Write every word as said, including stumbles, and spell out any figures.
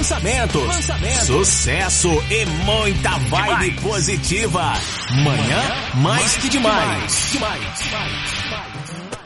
lançamentos, lançamentos, sucesso e muita vibe demais. Positiva. Manhã mais que demais. demais. demais. demais.